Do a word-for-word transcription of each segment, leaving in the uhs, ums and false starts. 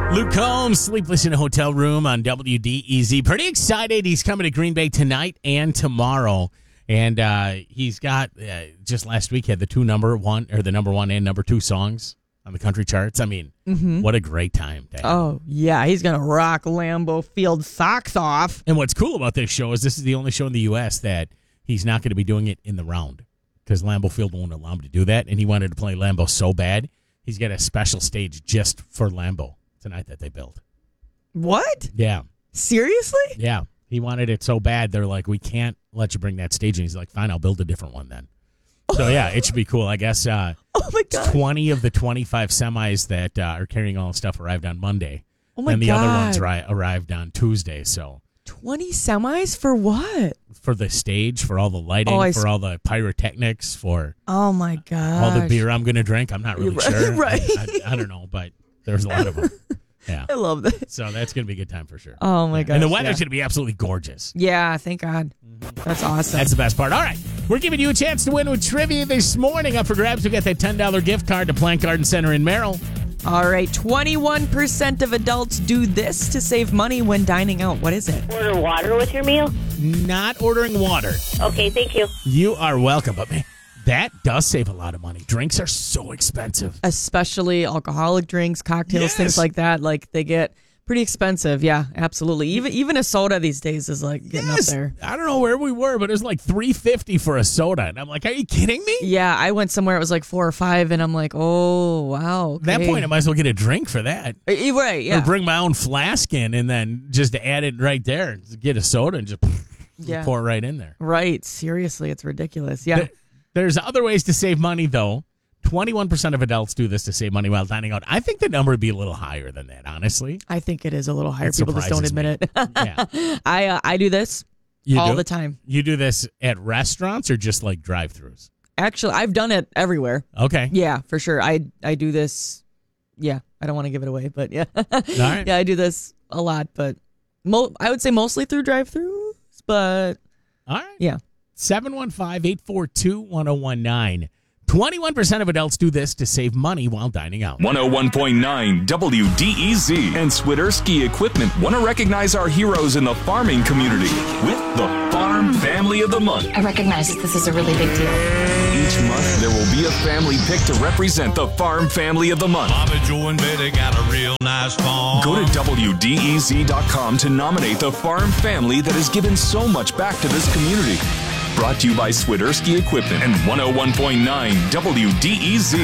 Luke Combs, Sleepless in a Hotel Room on W D E Z. Pretty excited. He's coming to Green Bay tonight and tomorrow. And uh, he's got, uh, just last week, had the two number one, or the number one and number two songs on the country charts. I mean, mm-hmm. what a great time. To have. Oh, yeah. He's going to rock Lambeau Field socks off. And what's cool about this show is this is the only show in the U S that he's not going to be doing it in the round, because Lambeau Field won't allow him to do that. And he wanted to play Lambeau so bad, he's got a special stage just for Lambeau tonight that they built. What? Yeah. Seriously? Yeah. He wanted it so bad, they're like, we can't let you bring that stage. And he's like, fine, I'll build a different one then. So, yeah, it should be cool. I guess uh, oh my God. twenty of the twenty-five semis that uh, are carrying all the stuff arrived on Monday. Oh, my God. And the other ones ri- arrived on Tuesday. So twenty semis for what? For the stage, for all the lighting, oh, for all the pyrotechnics, for oh my God, all the beer I'm going to drink. I'm not really right, sure. Right. I, I, I don't know, but there's a lot of them. Yeah. I love that. So that's going to be a good time for sure. Oh, my yeah. gosh. And the weather's yeah. going to be absolutely gorgeous. Yeah, thank God. That's awesome. That's the best part. All right. We're giving you a chance to win with trivia this morning. Up for grabs, we got that ten dollars gift card to Plant Garden Center in Merrill. All right. twenty-one percent of adults do this to save money when dining out. What is it? Order water with your meal? Not ordering water. Okay, thank you. You are welcome. But, man, that does save a lot of money. Drinks are so expensive. Especially alcoholic drinks, cocktails, yes. things like that. Like, they get pretty expensive. Yeah, absolutely. Even even a soda these days is, like, getting yes. up there. I don't know where we were, but it was like three fifty for a soda. And I'm like, are you kidding me? Yeah, I went somewhere, it was like four or five, and I'm like, oh, wow. Okay. At that point, I might as well get a drink for that. Right, yeah. Or bring my own flask in and then just add it right there. Get a soda and just yeah. pour it right in there. Right. Seriously, it's ridiculous. Yeah. There's other ways to save money, though. twenty-one percent of adults do this to save money while dining out. I think the number would be a little higher than that, honestly. I think it is a little higher. It People just don't admit me. it. yeah. I uh, I do this you all do? the time. You do this at restaurants or just like drive-thrus? Actually, I've done it everywhere. Okay. Yeah, for sure. I I do this. Yeah, I don't want to give it away, but yeah. All right. Yeah, I do this a lot, but mo- I would say mostly through drive-thrus, but all right. Yeah. seven one five, eight four two, one oh one nine. twenty-one percent of adults do this to save money while dining out. one oh one point nine W D E Z and Swiderski Equipment want to recognize our heroes in the farming community with the Farm Family of the Month. I recognize that this is a really big deal. Each month, there will be a family pick to represent the Farm Family of the Month. Bobby, Joe, and Betty got a real nice farm. Go to W D E Z dot com to nominate the farm family that has given so much back to this community. Brought to you by Swiderski Equipment and one oh one point nine W D E Z.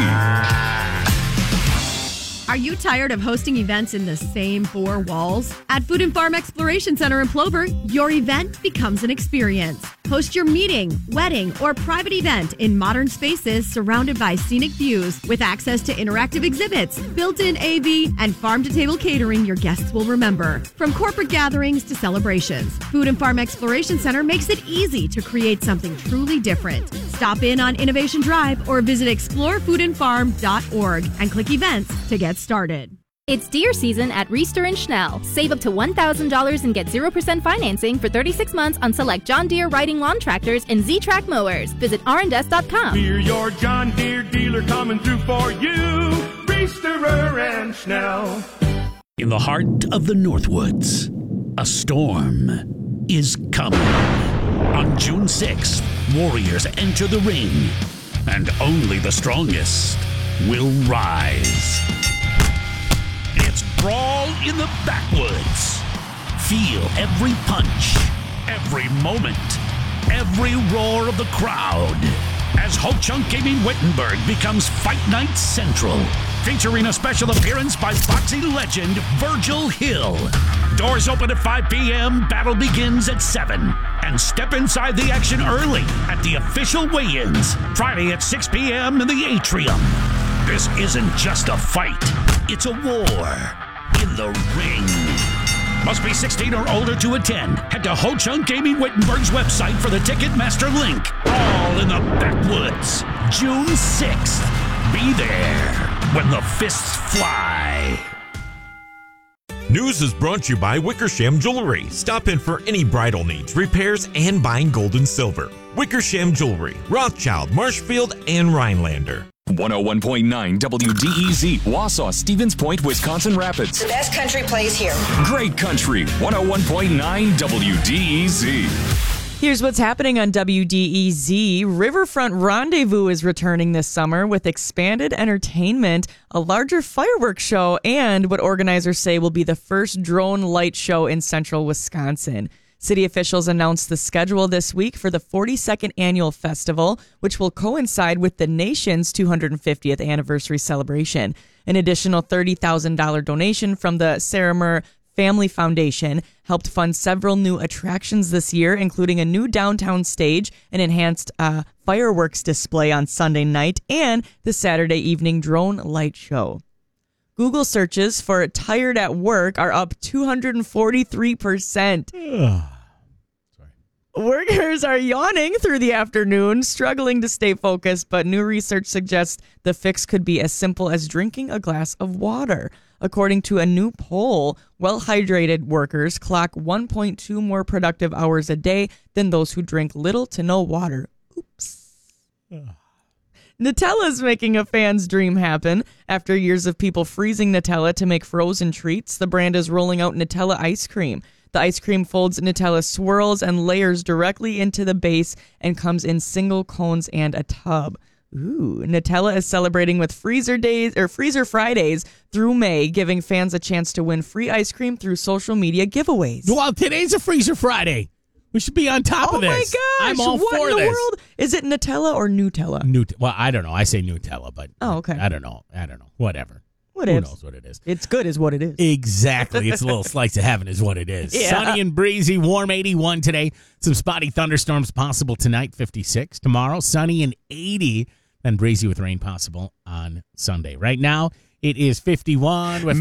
Are you tired of hosting events in the same four walls? At Food and Farm Exploration Center in Plover, your event becomes an experience. Host your meeting, wedding, or private event in modern spaces surrounded by scenic views with access to interactive exhibits, built-in A V, and farm-to-table catering your guests will remember. From corporate gatherings to celebrations, Food and Farm Exploration Center makes it easy to create something truly different. Stop in on Innovation Drive or visit explore food and farm dot org and click events to get started. It's deer season at Reister and Schnell. Save up to one thousand dollars and get zero percent financing for thirty-six months on select John Deere riding lawn tractors and Z-Track mowers. Visit R and S dot com. We're your John Deere dealer coming through for you. Reister and Schnell. In the heart of the Northwoods, a storm is coming. On June sixth, Warriors enter the ring, and only the strongest will rise. It's Brawl in the Backwoods. Feel every punch, every moment, every roar of the crowd as Ho Chunk Gaming Wittenberg becomes Fight Night Central, featuring a special appearance by boxing legend Virgil Hill. Doors open at five p.m., battle begins at seven. And step inside the action early at the official weigh-ins, Friday at six p.m. in the Atrium. This isn't just a fight, it's a war in the ring. Must be sixteen or older to attend. Head to Ho Chunk Gaming Wittenberg's website for the Ticketmaster link. All in the Backwoods, June sixth. Be there when the fists fly. News is brought to you by Wickersham Jewelry. Stop in for any bridal needs, repairs, and buying gold and silver. Wickersham Jewelry, Rothschild, Marshfield, and Rhinelander. one oh one point nine W D E Z, Wausau, Stevens Point, Wisconsin Rapids. The best country plays here. Great Country, one oh one point nine W D E Z. Here's what's happening on W D E Z. Riverfront Rendezvous is returning this summer with expanded entertainment, a larger fireworks show, and what organizers say will be the first drone light show in central Wisconsin. City officials announced the schedule this week for the forty-second annual festival, which will coincide with the nation's two hundred fiftieth anniversary celebration. An additional thirty thousand dollars donation from the Saramer Family Foundation helped fund several new attractions this year, including a new downtown stage, an enhanced uh, fireworks display on Sunday night, and the Saturday evening drone light show. Google searches for tired at work are up two hundred forty-three percent. Workers are yawning through the afternoon, struggling to stay focused, but new research suggests the fix could be as simple as drinking a glass of water. According to a new poll, well-hydrated workers clock one point two more productive hours a day than those who drink little to no water. Oops. Nutella's making a fan's dream happen. After years of people freezing Nutella to make frozen treats, the brand is rolling out Nutella ice cream. The ice cream folds Nutella swirls and layers directly into the base and comes in single cones and a tub. Ooh, Nutella is celebrating with Freezer Days or Freezer Fridays through May, giving fans a chance to win free ice cream through social media giveaways. Well, today's a Freezer Friday. We should be on top oh of this. Oh my gosh! I'm all what for in the this. world? Is it Nutella or Nutella? Nut- well, I don't know. I say Nutella, but oh, okay. I don't know. I don't know. Whatever. What Who is? knows what it is? It's good is what it is. Exactly. It's a little slice of heaven is what it is. Yeah. Sunny and breezy, warm eighty-one today. Some spotty thunderstorms possible tonight, fifty-six. Tomorrow, sunny and eighty. Then breezy with rain possible on Sunday. Right now, it is fifty-one with